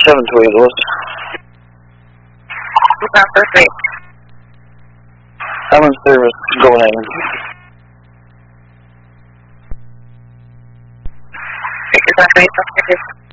West. Who's on first base? I'm in service going in. Who's on base?